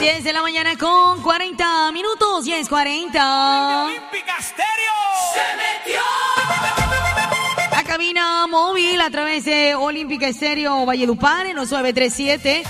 10 de la mañana con 40 minutos. 10:40. Olímpica Estéreo se metió. La cabina móvil a través de Olímpica Estéreo Valledupar en los 937.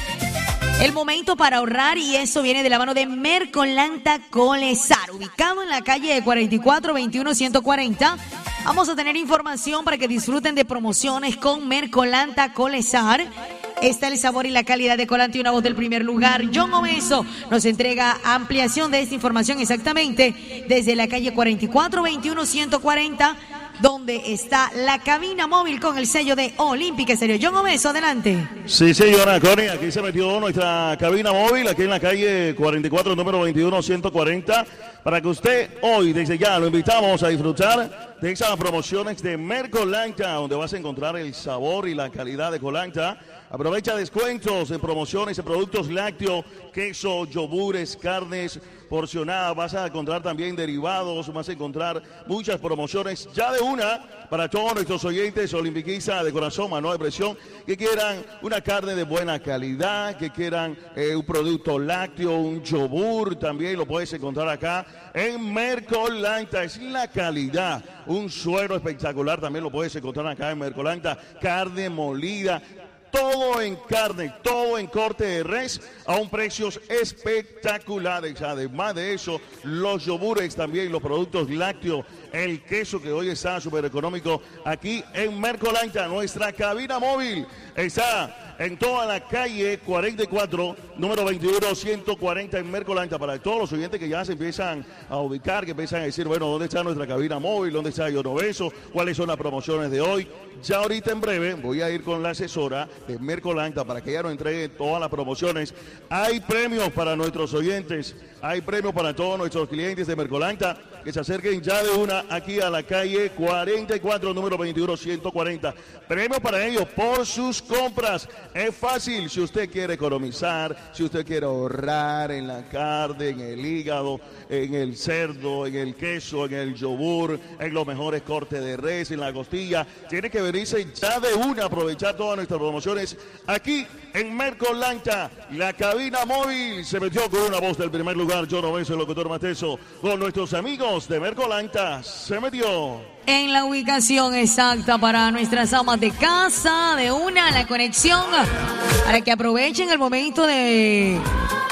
El momento para ahorrar, y eso viene de la mano de Mercolanta Colesar, ubicado en la calle 44 21 140. Vamos a tener información para que disfruten de promociones con Mercolanta Colesar. Está el sabor y la calidad de Colanta y una voz del primer lugar. John Obeso nos entrega ampliación de esta información exactamente desde la calle 44 21 140, donde está la cabina móvil con el sello de Olímpica Estéreo. John Obeso, adelante. Sí, señora Connie, aquí se metió nuestra cabina móvil, aquí en la calle 44, número 21 140, para que usted hoy, desde ya, lo invitamos a disfrutar de esas promociones de Mercolanta, donde vas a encontrar el sabor y la calidad de Colanta. Aprovecha descuentos en promociones de productos lácteos, queso, yogures, carnes porcionadas. Vas a encontrar también derivados, vas a encontrar muchas promociones ya de una para todos nuestros oyentes olimpiquistas de corazón, mano de presión, que quieran una carne de buena calidad, que quieran un producto lácteo, un yogur, también lo puedes encontrar acá en Mercolanta. Es la calidad, un suero espectacular, también lo puedes encontrar acá en Mercolanta, carne molida. Todo en carne, todo en corte de res a un precios espectaculares. Además de eso, los yogures también, los productos lácteos, el queso que hoy está súper económico aquí en Mercolanta. Nuestra cabina móvil está en toda la calle 44, número 21 140 en Mercolanta. Para todos los oyentes que ya se empiezan a ubicar, que empiezan a decir, bueno, ¿dónde está nuestra cabina móvil? ¿Dónde está John Obeso? ¿Cuáles son las promociones de hoy? Ya ahorita en breve voy a ir con la asesora de Mercolanta para que ella nos entregue todas las promociones. Hay premios para nuestros oyentes, hay premios para todos nuestros clientes de Mercolanta que se acerquen ya de una aquí a la calle 44, número 21 140. Premios para ellos por sus compras. Es fácil, si usted quiere economizar, si usted quiere ahorrar en la carne, en el hígado, en el cerdo, en el queso, en el yogur, en los mejores cortes de res, en la costilla, tiene que venirse ya de una, aprovechar todas nuestras promociones aquí en Mercolanta. La cabina móvil se metió con una voz del primer lugar, John Obeso, el locutor Mateso, con nuestros amigos de Mercolanta. Se metió en la ubicación exacta para nuestras amas de casa, de una, la conexión, para que aprovechen el momento de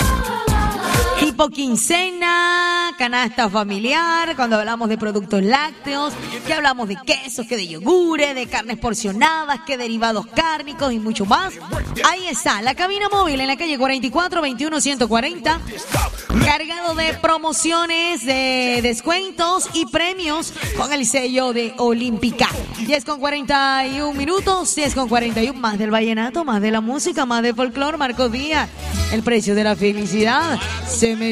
tipo quincena, canasta familiar, cuando hablamos de productos lácteos, que hablamos de quesos, que de yogures, de carnes porcionadas, que derivados cárnicos y mucho más. Ahí está, la cabina móvil en la calle 44 21 140, cargado de promociones, de descuentos y premios con el sello de Olímpica. 10:41 minutos, 10:41, más del vallenato, más de la música, más de folclore. Marcos Díaz, el precio de la felicidad. Se me